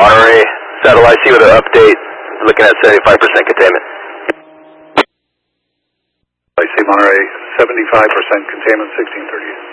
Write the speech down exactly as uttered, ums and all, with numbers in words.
Monterey, satellite C with an update, looking at seventy-five percent containment. I see Monterey, seventy-five percent containment, sixteen thirty.